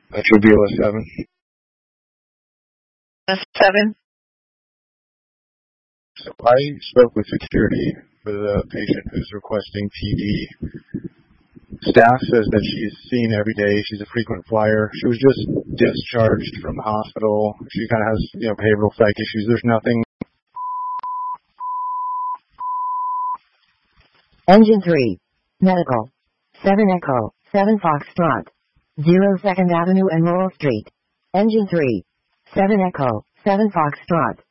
That should be OS7. S7. So I spoke with security for the patient who's requesting TD. Staff says that she's seen every day. She's a frequent flyer. She was just discharged from the hospital. She kind of has, behavioral psych issues. There's nothing. Engine 3. Medical. 7 Echo, 7 Foxtrot. 0 2nd Avenue and Laurel Street. Engine 3. 7 Echo, 7 Foxtrot.